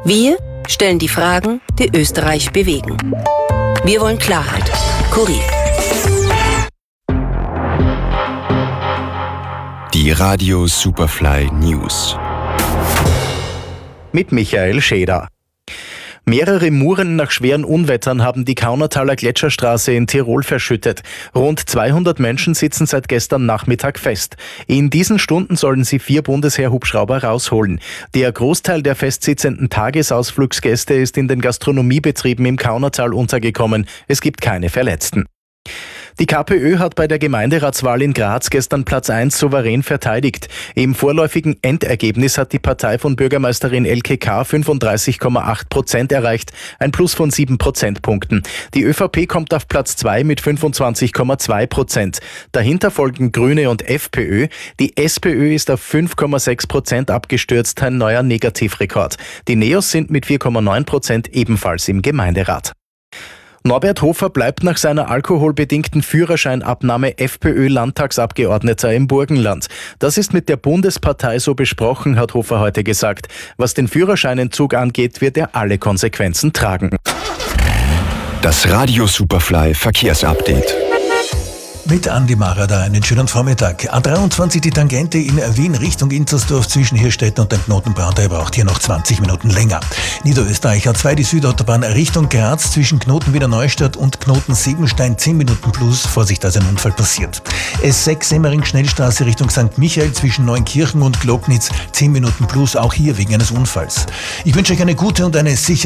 Wir stellen die Fragen, die Österreich bewegen. Wir wollen Klarheit. Kurier. Die Radio Superfly News. Mit Michael Scheder. Mehrere Muren nach schweren Unwettern haben die Kaunertaler Gletscherstraße in Tirol verschüttet. Rund 200 Menschen sitzen seit gestern Nachmittag fest. In diesen Stunden sollen sie 4 Bundesheer-Hubschrauber rausholen. Der Großteil der festsitzenden Tagesausflugsgäste ist in den Gastronomiebetrieben im Kaunertal untergekommen. Es gibt keine Verletzten. Die KPÖ hat bei der Gemeinderatswahl in Graz gestern Platz 1 souverän verteidigt. Im vorläufigen Endergebnis hat die Partei von Bürgermeisterin Elke K. 35,8% erreicht, ein Plus von 7 Prozentpunkten. Die ÖVP kommt auf Platz 2 mit 25,2%. Dahinter folgen Grüne und FPÖ. Die SPÖ ist auf 5,6% abgestürzt, ein neuer Negativrekord. Die Neos sind mit 4,9% ebenfalls im Gemeinderat. Norbert Hofer bleibt nach seiner alkoholbedingten Führerscheinabnahme FPÖ-Landtagsabgeordneter im Burgenland. Das ist mit der Bundespartei so besprochen, hat Hofer heute gesagt. Was den Führerscheinentzug angeht, wird er alle Konsequenzen tragen. Das Radio Superfly Verkehrsupdate. Mit Andi Marada einen schönen Vormittag. A23 die Tangente in Wien Richtung Inzersdorf zwischen Hirstetten und dem Knoten Brauntal braucht hier noch 20 Minuten länger. Niederösterreich A2 die Südautobahn Richtung Graz zwischen Knoten Wiener Neustadt und Knoten Siebenstein 10 Minuten plus. Vorsicht, da ist ein Unfall passiert. S6 Semmering Schnellstraße Richtung St. Michael zwischen Neunkirchen und Gloggnitz 10 Minuten plus, auch hier wegen eines Unfalls. Ich wünsche euch eine gute und eine sichere